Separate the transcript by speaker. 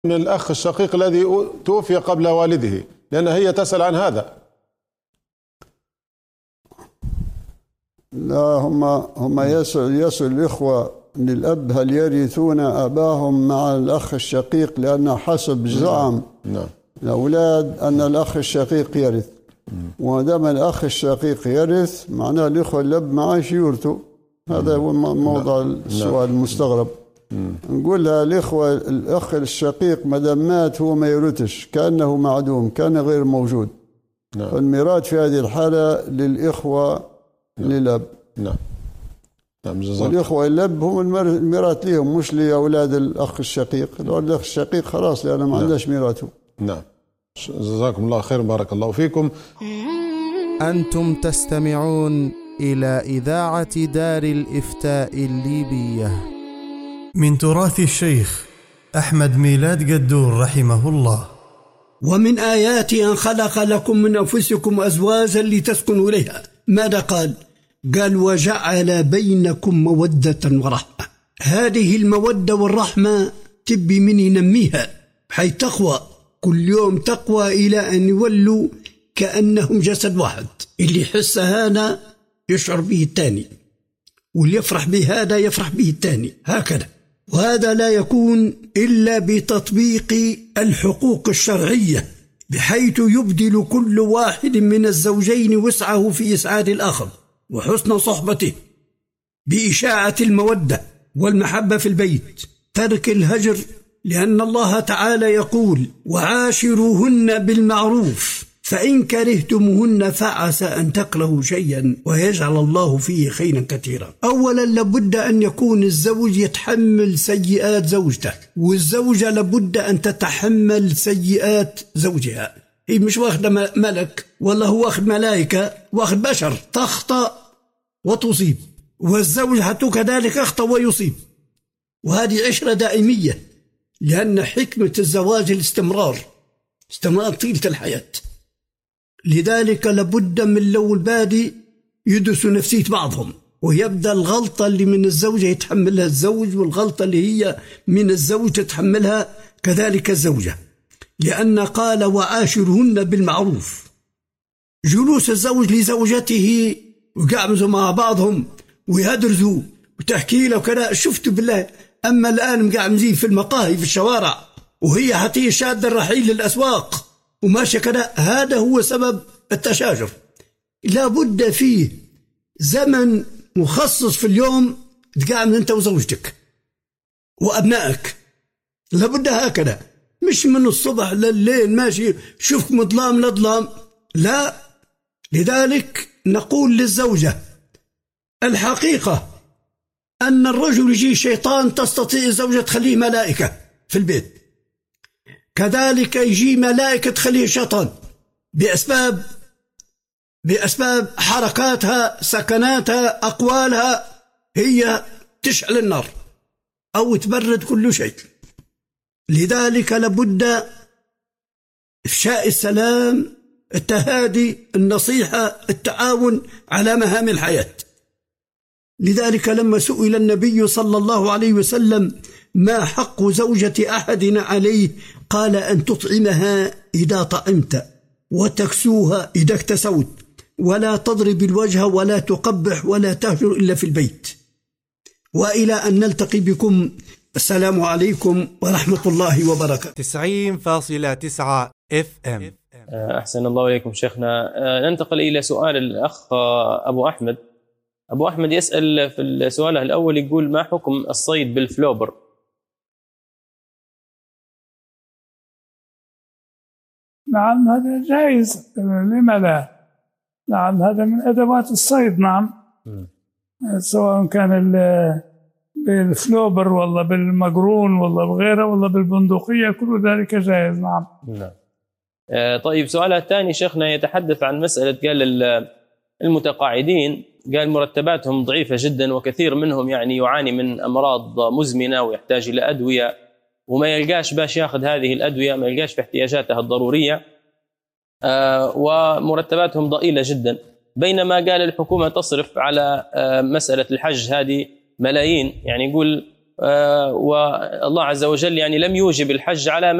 Speaker 1: من الأخ الشقيق الذي توفي قبل والده، لأن هي تسأل عن هذا.
Speaker 2: لا، هم يسأل الإخوة أن الأب هل يرثون أباهم مع الأخ الشقيق، لأن حسب زعم الأولاد أن الأخ الشقيق يرث، ودام الأخ الشقيق يرث معناه الإخوة الأب معاش يورثوا. هذا هو موضع السؤال المستغرب. نقول لها الإخوة الأخ الشقيق مدام مات هو ما يرثش، كأنه معدوم، كان غير موجود. فالميراث في هذه الحالة للإخوة للأب.
Speaker 1: نعم.
Speaker 2: والإخوة الأب هم الميراث لهم، مش لأولاد الأخ الشقيق. الأخ الشقيق خلاص لأنه ما عندهش ميراثه.
Speaker 1: نعم. جزاكم الله خير، بارك الله فيكم.
Speaker 3: أنتم تستمعون إلى إذاعة دار الإفتاء الليبية.
Speaker 4: من تراث الشيخ أحمد ميلاد قدور رحمه الله.
Speaker 5: ومن آياته أن خلق لكم من أنفسكم أزواجا لتسكنوا إليها. ماذا قال؟ قال وجعل بينكم مودة ورحمة. هذه المودة والرحمة تبي من ينميها حيث تقوى كل يوم، تقوى إلى أن يولوا كأنهم جسد واحد. اللي يحس هذا يشعر به الثاني، واللي يفرح به هذا يفرح به الثاني، هكذا. وهذا لا يكون إلا بتطبيق الحقوق الشرعية، بحيث يبذل كل واحد من الزوجين وسعه في إسعاد الآخر وحسن صحبته، بإشاعة المودة والمحبة في البيت، ترك الهجر، لأن الله تعالى يقول وعاشروهن بالمعروف فإن كرهتموهن فعسى أن تكرهوا شيئا ويجعل الله فيه خيرا كثيرا. أولا لابد أن يكون الزوج يتحمل سيئات زوجته، والزوجة لابد أن تتحمل سيئات زوجها. هي مش واخد ملك ولا هو واخد ملائكة، واخد بشر، تخطأ وتصيب، والزوج حتى كذلك أخطأ ويصيب. وهذه عشرة دائمية، لأن حكمة الزواج الاستمرار طيلة الحياة. لذلك لابد من لو البادي يدرس نفسية بعضهم، ويبدأ الغلطة اللي من الزوجة يتحملها الزوج، والغلطة اللي هي من الزوج تتحملها كذلك الزوجة، لأن قال وعاشرهن بالمعروف. جلوس الزوج لزوجته وقعمزوا مع بعضهم ويدرسوا وتحكي له كذا، شفت بالله. أما الآن مقعمزين في المقاهي في الشوارع، وهي حتى شادة الرحيل للأسواق وماشي كذا، هذا هو سبب التشاجر. لا بد فيه زمن مخصص في اليوم تقعمز أنت وزوجتك وأبنائك، لا بد هكذا، مش من الصبح لليل ماشي شوف مظلام لظلام، لا. لذلك نقول للزوجة الحقيقة أن الرجل يجي شيطان تستطيع الزوجة تخليه ملائكة في البيت، كذلك يجي ملائكة تخليه شيطان بأسباب حركاتها، سكناتها، أقوالها، هي تشعل النار أو تبرد كل شيء. لذلك لابد إفشاء السلام، التهادي، النصيحة، التعاون على مهام الحياة. لذلك لما سئل النبي صلى الله عليه وسلم ما حق زوجة أحدنا عليه، قال أن تطعمها إذا طعمت، وتكسوها إذا اكتسوت، ولا تضرب الوجه، ولا تقبح، ولا تهجر إلا في البيت. وإلى أن نلتقي بكم، السلام عليكم ورحمة الله وبركاته.
Speaker 3: 90.9 FM.
Speaker 6: أحسن الله إليكم شيخنا. ننتقل إلى سؤال الأخ أبو أحمد. أبو أحمد يسأل في السؤال الأول، يقول ما حكم الصيد بالفلوبر؟
Speaker 7: نعم هذا جائز، لما لا؟ نعم هذا من أدوات الصيد. نعم سواء كان بالفلوبر ولا بالمقرون ولا بغيره ولا بالبندقية، كل ذلك جائز. نعم.
Speaker 6: طيب سؤالها الثاني شيخنا يتحدث عن مسألة، قال المتقاعدين قال مرتباتهم ضعيفة جدا، وكثير منهم يعني يعاني من أمراض مزمنة ويحتاج إلى أدوية، وما يلقاش باش ياخذ هذه الأدوية، ما يلقاش في احتياجاتها الضرورية، ومرتباتهم ضئيلة جدا، بينما قال الحكومة تصرف على مسألة الحج هذه ملايين. يعني يقول والله عز وجل يعني لم يوجب الحج على